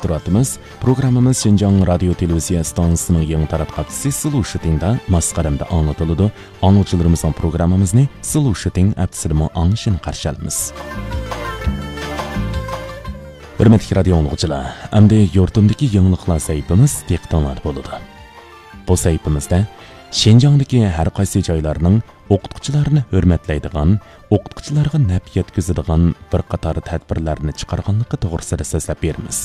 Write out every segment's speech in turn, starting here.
Turatımız, programımız Şinjan Radyo Televizyon Stansiyasının yeni taratqatçısı Sılu Şiting'da masqaramda anlatılıdı. Anlıqçılarımızın programımızını Sılu Şiting әпсілімі аңышын қаршалымыз. Hürmetli radyo anlıqçılar, әмді yurtumdaki yeniliklar sayfımız diqqətinizdə boludu. Bu sayfımızda Şinjandagi har qaysi joylarning o'qituvchilarini hurmatlaydigan, o'qituvchilarga naf yetkazadigan bir qator tadbirlarni chiqarganligi to'g'risida so'zlab beramiz.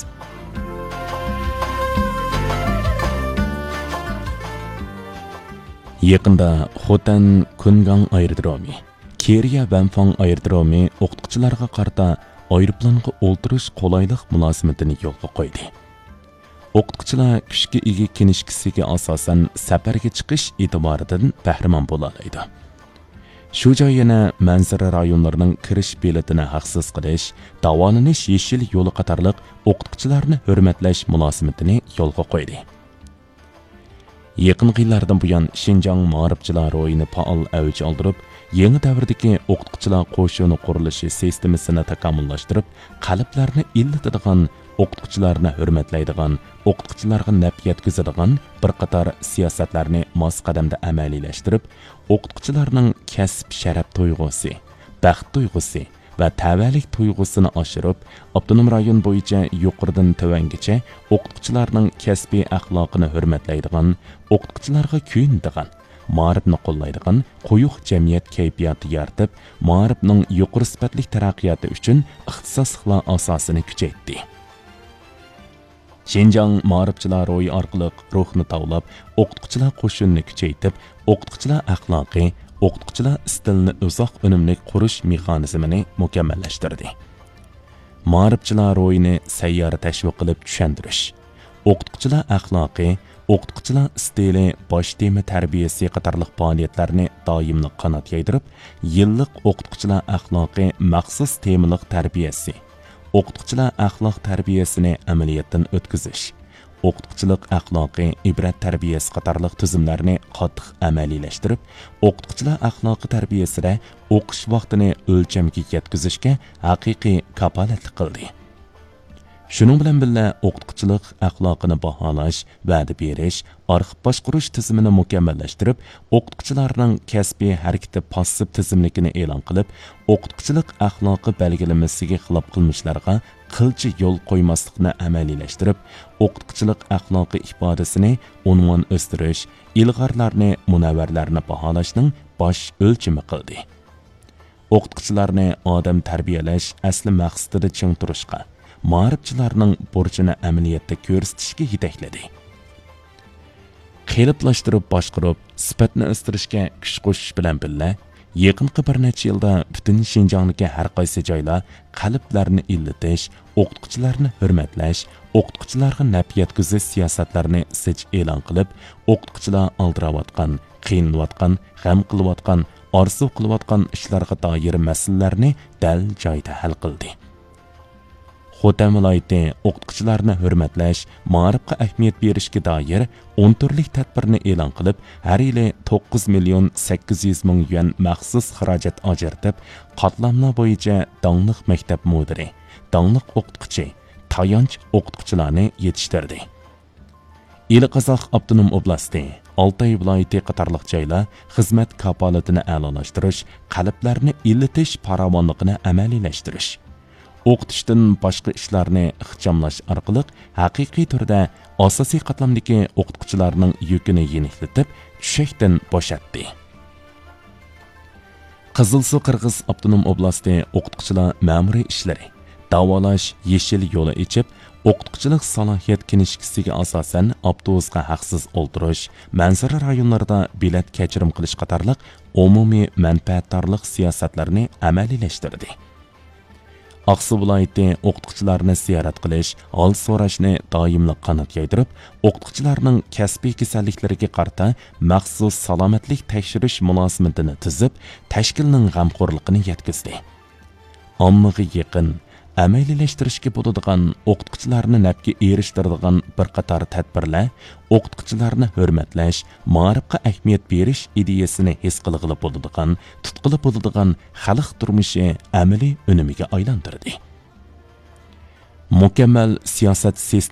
Yaqinda Xotan Kungang aerodromi, Keriya Vanfang aerodromi o'qituvchilarga qarata aeroplanga o'ldirish qolaylik munosabatini yo'lga qo'ydi. O'qituvchilar kuchga ega kinishkisiga asosan safarga chiqish e'tiboridan bahramand bo'la oladi. Shu joy yana manzara rayonlarining kirish biletini haqsiz qilish, davolanish yeshil yo'li qatorliq o'qituvchilarni hurmatlash munosabatini yo'lga qo'ydi. Yaqin yillardan buyon Şinjan ma'rifchilar ro'yini faol avj oldirib, yangi davrdagi o'qituvchilar qo'shini qurilishi sistemasini takomillashtirib, qalblarni illatadigan, o'qituvchilarni hurmatlaydigan, o'qituvchilarga naf yetkazadigan bir qator siyosatlarni mos qadamda amaliylashtirib, o'qituvchilarning kasb sharaf tuyg'usi, baxt tuyg'usi va tavallik tuyg'usini oshirib, avtonom rayon bo'yicha yuqoridan tovangacha o'qituvchilarning kasbiy axloqini hurmatlaydigan, o'qituvchilarga kuyinadigan, ma'rifni qo'llaydigan quyuq jamiyat kayfiyati yaratib, ma'rifning yuqori sifatli taraqqiyoti uchun ixtisosliklar asosini kuchaytirdi. Şinjan ma'rifchilar ro'yi orqali ruhni tavlab, o'qituvchilar qo'shinini kuchaytirib, o'qituvchilar axloqi, o'qituvchilar stilini uzoq unumli qurish mexanizmini mukammallashtirdi. Ma'rifchilar ro'yini sayyora tashviq qilib tushuntirish, o'qituvchilar axloqi, o'qituvchilar stili, bosh tema tarbiyasi qatorliq faoliyatlarni doimli qanot yaydirib, yillik o'qituvchilar axloqi maxsus temalik tarbiyasi, o'qituvchilar axloq tarbiyasini amaliyotdan o'tkazish, o'qituvchilik axloqi ibrat tarbiyasi qatorliq tuzumlarni qattiq amaliylashtirib, o'qituvchilar axloqi tarbiyasida o'qish vaqtini o'lchamga yetkazishga haqiqiy kapolatlik qildi. Shuning bilan birga o'qituvchilik axloqini baholash, va'da berish, arxiv boshqarish tizimini mukammallashtirib, o'qituvchilarning kasbiy harakati passiv tizimligini e'lon qilib, o'qituvchilik axloqi belgilamasiga xilof qilmishlarga qilchi yo'l qo'ymaslikni amaliylashtirib, o'qituvchilik axloqi ifodasini unvon o'stirish, ilg'orlarni, munavvarlarni baholashning bosh o'lchami qildi. O'qituvchilarni odam tarbiyalash asli maqsadida ching turishga, ma'rifchilarning burchini amaliyotda ko'rsatishga yetakladi. Qeliplashtirib boshqarib, sifatni o'stirishga kuch qo'shish bilan birga, yaqinqi bir necha yilda butun Şinjandagi har qaysi joylar qalblarni illatish, o'qituvchilarni hurmatlash, o'qituvchilarga naf yetkazish siyosatlarini zich e'lon qilib, o'qituvchilar aldirayotgan, qiynalayotgan, g'am qilayotgan, orzu qilayotgan ishlarga doir masalalarni dal joyda hal qildi. Xotan viloyati o'qituvchilarni hurmatlash, ma'rifga ahamiyat berishga doir 10 turli tadbirni e'lon qilib, har yili 9 million 800 ming yuan maxsus xarajat ajratib, qatlamlar bo'yicha dongliq maktab mudiri, dongliq o'qituvchi, tayanch o'qituvchilarni yetishtirdi. Qozoq avtonom oblasti, Altay viloyati qatorliq joylar xizmat kapolatini a'lolashtirish, qalblarni illatish farovonligini amaliylashtirish, o'qitishdan boshqa ishlarni ixchamlash orqali haqiqiy turda asosiy qatlamdagi o'qituvchilarning yukini yengillatib, tushakdan bo'shatdi. Qizilsuv Qirg'iz avtonom oblasti o'qituvchilar ma'muriy ishlari, davolash yeshil yo'li ichib, o'qituvchilik salohiyat kinishkisiga asosan avtobusga haqsiz o'ldirish, manzara rayonlarida bilet kechirim qilish qatorliq umumiy manfaatdorlik siyosatlarini amaliylashtirdi. Aqsu viloyati o'qituvchilarni ziyorat qilish, hol so'rashni doimli qanot yaydirib, o'qituvchilarning kasbiy kasalliklariga qarata maxsus salomatlik tekshirish munosabatini tuzib, tashkilning g'amxo'rligini yetkazdi. Ommaga yaqin, amaliylashtirishga bo'ladigan, o'qituvchilarni nafga erishtiradigan bir qator tadbirlar, o'qituvchilarni hurmatlash, ma'rifga ahamiyat berish ideyasini his qilg'ili bo'ladigan, tutqili bo'ladigan xalq turmushi amaliy unumiga aylantirdi. Mukammal siyosat